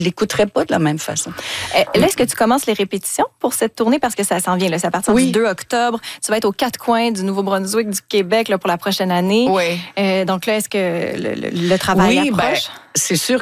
l'écouterais pas de la même façon. Là, est-ce que tu commences les répétitions pour cette tournée? Parce que ça s'en vient, là. C'est à partir du 2 octobre. Tu vas être aux 4 coins du Nouveau-Brunswick, du Québec, là, pour la prochaine année. Oui. Donc là, est-ce que le travail approche? C'est sûr